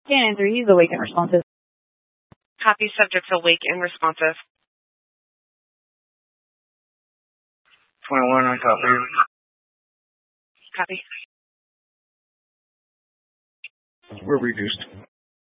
Scan 3 is awake and responsive. Copy, subjects awake and responsive. 21, I copy. Copy. We're reduced.